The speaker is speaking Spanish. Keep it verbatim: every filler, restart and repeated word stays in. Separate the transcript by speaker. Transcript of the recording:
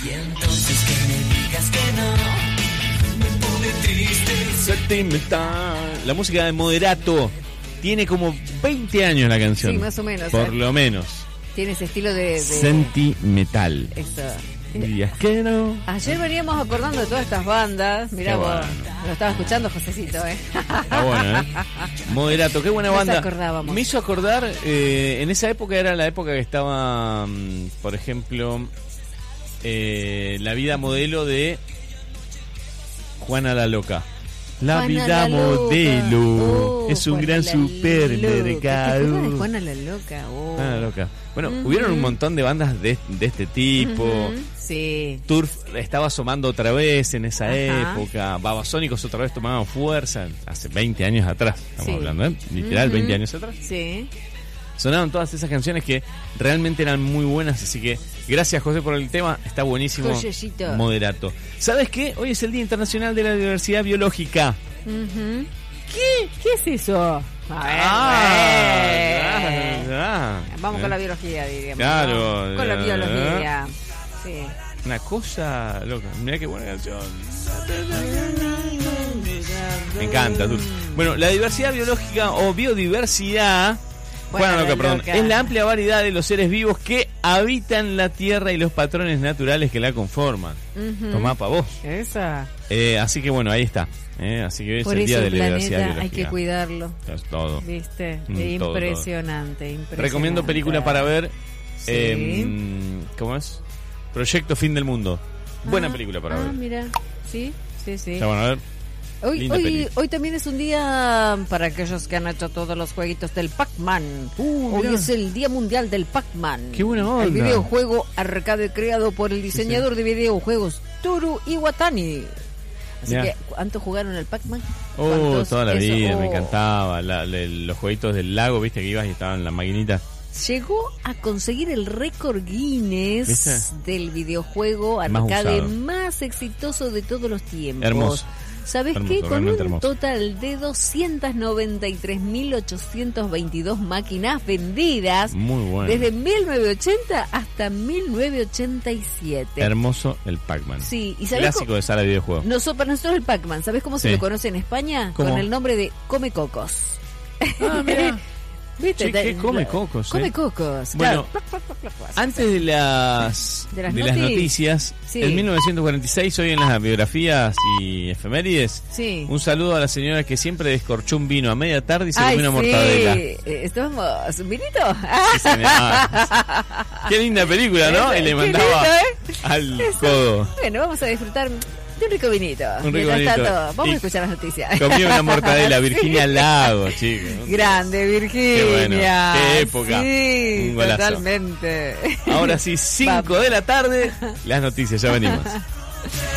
Speaker 1: Y entonces que me digas que no, me pone triste.
Speaker 2: Sentimental. La música de Moderato. Tiene como veinte años la canción.
Speaker 3: Sí, más o menos.
Speaker 2: Por
Speaker 3: ¿eh?
Speaker 2: lo menos.
Speaker 3: Tiene ese estilo de... de...
Speaker 2: Sentimental.
Speaker 3: Eso.
Speaker 2: Dirías que no.
Speaker 3: Ayer veníamos acordando de todas estas bandas. Mirá
Speaker 2: Qué
Speaker 3: vos,
Speaker 2: bueno.
Speaker 3: lo estaba escuchando Josecito, ¿eh?
Speaker 2: Está bueno, ¿eh? Moderato, qué buena
Speaker 3: Nos
Speaker 2: banda.
Speaker 3: acordábamos.
Speaker 2: Me hizo acordar, eh, en esa época era la época que estaba, mm, por ejemplo, eh, la vida modelo de Juana la Loca. La
Speaker 3: Juana
Speaker 2: vida
Speaker 3: la Loca.
Speaker 2: modelo
Speaker 3: Oh,
Speaker 2: es un
Speaker 3: Juana
Speaker 2: gran
Speaker 3: la
Speaker 2: supermercado.
Speaker 3: Loca. ¿Te acuerdas de Juana la Loca? Oh.
Speaker 2: Juana la Loca. Bueno,
Speaker 3: Uh-huh.
Speaker 2: hubieron un montón de bandas de, de este tipo.
Speaker 3: Uh-huh. Sí.
Speaker 2: Turf estaba asomando otra vez en esa
Speaker 3: Ajá.
Speaker 2: época. Babasónicos otra vez tomaban fuerza. Hace veinte años atrás, estamos
Speaker 3: Sí.
Speaker 2: hablando, ¿eh? Literal,
Speaker 3: Uh-huh.
Speaker 2: veinte años atrás.
Speaker 3: Sí.
Speaker 2: Sonaban todas esas canciones que realmente eran muy buenas. Así que gracias, José, por el tema. Está buenísimo.
Speaker 3: Joyecito.
Speaker 2: Moderato. ¿Sabes qué? Hoy es el Día Internacional de la Diversidad Biológica.
Speaker 3: Uh-huh. ¿Qué? ¿Qué es eso? A ver,
Speaker 2: Ah,
Speaker 3: eh.
Speaker 2: ah,
Speaker 3: Vamos
Speaker 2: eh.
Speaker 3: con la biología, diríamos.
Speaker 2: Claro,
Speaker 3: ¿no? Con la
Speaker 2: eh.
Speaker 3: biología. Sí.
Speaker 2: Una cosa loca. Mirá qué buena canción. Me encanta. Tú. Bueno, la diversidad biológica o biodiversidad,
Speaker 3: Bueno,
Speaker 2: Juana Loca,
Speaker 3: la
Speaker 2: perdón,
Speaker 3: loca.
Speaker 2: es la amplia variedad de los seres vivos que habitan la Tierra y los patrones naturales que la conforman.
Speaker 3: Uh-huh.
Speaker 2: Tomá pa' vos.
Speaker 3: Esa.
Speaker 2: Eh, así que bueno, ahí está. Eh, así que hoy es
Speaker 3: Por
Speaker 2: el
Speaker 3: eso
Speaker 2: día de
Speaker 3: el
Speaker 2: la diversidad
Speaker 3: planeta hay
Speaker 2: biológica.
Speaker 3: que cuidarlo.
Speaker 2: Es todo.
Speaker 3: ¿Viste?
Speaker 2: Mm, todo,
Speaker 3: impresionante, impresionante.
Speaker 2: Recomiendo película para ver.
Speaker 3: Sí.
Speaker 2: eh, ¿Cómo es? Proyecto Fin del Mundo. Buena
Speaker 3: Ah,
Speaker 2: película para
Speaker 3: ah,
Speaker 2: ver.
Speaker 3: mira. Sí, sí, sí.
Speaker 2: Ya, bueno, a ver.
Speaker 3: Hoy,
Speaker 2: linda
Speaker 3: hoy,
Speaker 2: peli.
Speaker 3: hoy también es un día para aquellos que han hecho todos los jueguitos del Pac-Man.
Speaker 2: Uh,
Speaker 3: hoy
Speaker 2: mirá.
Speaker 3: es el Día Mundial del Pac-Man.
Speaker 2: Qué buena onda.
Speaker 3: El videojuego arcade creado por el diseñador de videojuegos Toru Iwatani. Así
Speaker 2: Mirá.
Speaker 3: que, ¿cuántos jugaron al Pac-Man?
Speaker 2: Oh,
Speaker 3: ¿Cuántos?
Speaker 2: toda la
Speaker 3: Eso,
Speaker 2: vida,
Speaker 3: oh.
Speaker 2: me encantaba. La- la- los jueguitos del lago, viste que ibas y estaban en la maquinita.
Speaker 3: Llegó a conseguir el récord Guinness
Speaker 2: ¿Viste?
Speaker 3: del videojuego
Speaker 2: Más
Speaker 3: arcade
Speaker 2: usado.
Speaker 3: más exitoso de todos los tiempos.
Speaker 2: Hermoso.
Speaker 3: ¿Sabes
Speaker 2: Hermoso,
Speaker 3: qué? Con un
Speaker 2: realmente hermoso.
Speaker 3: total de doscientas noventa y tres mil ochocientas veintidós máquinas vendidas
Speaker 2: Muy bueno.
Speaker 3: desde mil novecientos ochenta hasta mil novecientos ochenta y siete.
Speaker 2: Hermoso el Pac-Man.
Speaker 3: Sí, y ¿sabes
Speaker 2: Clásico
Speaker 3: cómo?
Speaker 2: de sala de videojuegos.
Speaker 3: Noso- para nosotros el Pac-Man, ¿sabes cómo se
Speaker 2: Sí.
Speaker 3: lo conoce en España?
Speaker 2: ¿Cómo?
Speaker 3: Con el nombre de Come Cocos.
Speaker 2: Ah, mirá.
Speaker 3: ¿Viste?
Speaker 2: Che, ¿qué come cocos,
Speaker 3: Come
Speaker 2: eh?
Speaker 3: cocos.
Speaker 2: Bueno,
Speaker 3: claro.
Speaker 2: Antes de las,
Speaker 3: De las
Speaker 2: de las
Speaker 3: noti-
Speaker 2: noticias,
Speaker 3: Sí.
Speaker 2: en mil novecientos cuarenta y seis, hoy en las biografías y efemérides,
Speaker 3: Sí.
Speaker 2: un saludo a la señora que siempre descorchó un vino a media tarde y se
Speaker 3: Ay,
Speaker 2: comió una
Speaker 3: sí.
Speaker 2: mortadela.
Speaker 3: Eh, ¿Estamos? ¿Un vinito?
Speaker 2: Sí, señora. Qué linda película, ¿no? Y le
Speaker 3: Qué
Speaker 2: mandaba
Speaker 3: lindo, ¿eh?
Speaker 2: al
Speaker 3: Eso.
Speaker 2: codo.
Speaker 3: Bueno, vamos a disfrutar de un rico vinito.
Speaker 2: Un rico
Speaker 3: Mientras
Speaker 2: vinito.
Speaker 3: tanto, vamos
Speaker 2: Y
Speaker 3: a escuchar las noticias.
Speaker 2: Comió una mortadela, Virginia
Speaker 3: Sí.
Speaker 2: Lago, chicos.
Speaker 3: Grande, Virginia.
Speaker 2: Qué bueno, qué época.
Speaker 3: Sí,
Speaker 2: Un golazo.
Speaker 3: totalmente.
Speaker 2: Ahora sí, cinco de la tarde, las noticias, ya venimos.